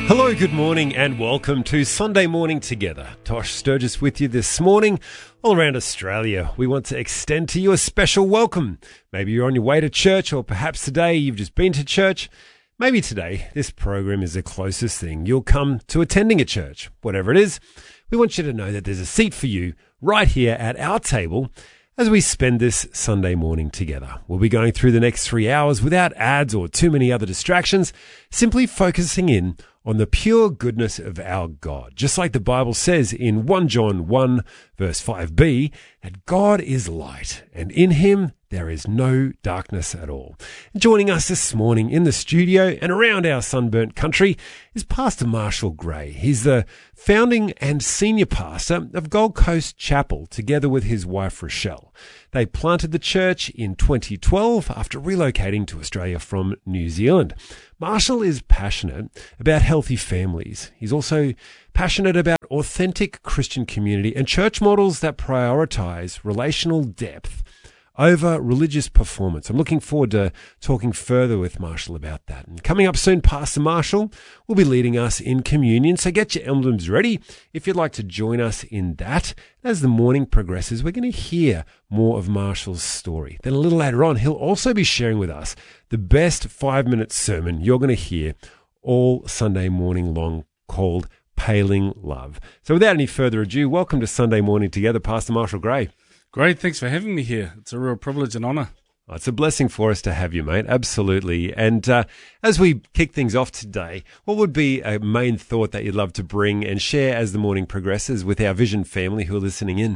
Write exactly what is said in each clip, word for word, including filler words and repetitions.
Hello, good morning and welcome to Sunday Morning Together. Tosh Sturgis with you this morning. All around Australia, we want to extend to you a special welcome. Maybe you're on your way to church, or perhaps today you've just been to church. Maybe today this program is the closest thing you'll come to attending a church. Whatever it is, we want you to know that there's a seat for you right here at our table as we spend this Sunday morning together. We'll be going through the next three hours without ads or too many other distractions, simply focusing in on the pure goodness of our God. Just like the Bible says in First John one verse five b, that God is light and in him there is no darkness at all. And joining us this morning in the studio and around our sunburnt country is Pastor Marshall Gray. He's the founding and senior pastor of Gold Coast Chapel together with his wife Rochelle. They planted the church in twenty twelve after relocating to Australia from New Zealand. Marshall is passionate about healthy families. He's also passionate about authentic Christian community and church models that prioritize relational depth over religious performance. I'm looking forward to talking further with Marshall about that. And coming up soon, Pastor Marshall will be leading us in communion, so get your emblems ready if you'd like to join us in that. As the morning progresses, we're going to hear more of Marshall's story. Then a little later on, he'll also be sharing with us the best five-minute sermon you're going to hear all Sunday morning long, called Paling Love. So without any further ado, welcome to Sunday Morning Together, Pastor Marshall Gray. Great, thanks for having me here. It's a real privilege and honour. Oh, it's a blessing for us to have you, mate, absolutely. And uh, as we kick things off today, what would be a main thought that you'd love to bring and share as the morning progresses with our Vision family who are listening in?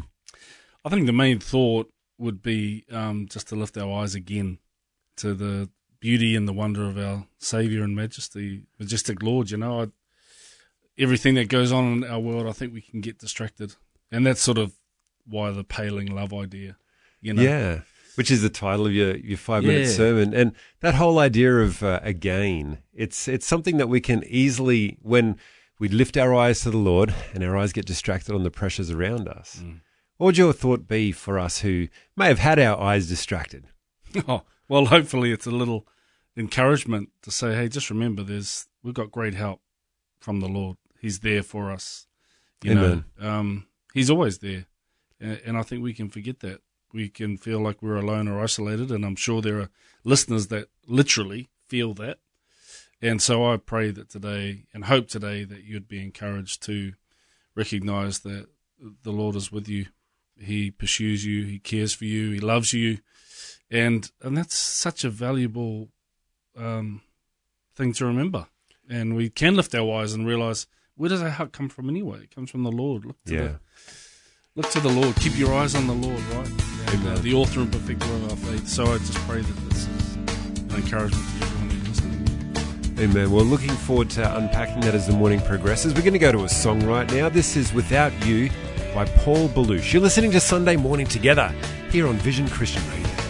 I think the main thought would be um, just to lift our eyes again to the beauty and the wonder of our Saviour and Majesty, majestic Lord. You know, I, everything that goes on in our world, I think we can get distracted. And that's sort of why the paling love idea, you know. Yeah, which is the title of your, your five-minute yeah. sermon. And that whole idea of, uh, again, it's it's something that we can easily, when we lift our eyes to the Lord and our eyes get distracted on the pressures around us. Mm. What would your thought be for us who may have had our eyes distracted? Oh, well, hopefully it's a little encouragement to say, hey, just remember, there's we've got great help from the Lord. He's there for us. You Amen. know, um, he's always there. And I think we can forget that. We can feel like we're alone or isolated, and I'm sure there are listeners that literally feel that. And so I pray that today, and hope today, that you'd be encouraged to recognize that the Lord is with you. He pursues you. He cares for you. He loves you. And and that's such a valuable um, thing to remember. And we can lift our eyes and realize, where does our help come from anyway? It comes from the Lord. Look to yeah. the Look to the Lord. Keep your eyes on the Lord, right? And, uh, the author and perfecter of our faith. So I just pray that this is an encouragement to everyone who's listening. Amen. Well, looking forward to unpacking that as the morning progresses. We're going to go to a song right now. This is Without You by Paul Belush. You're listening to Sunday Morning Together here on Vision Christian Radio.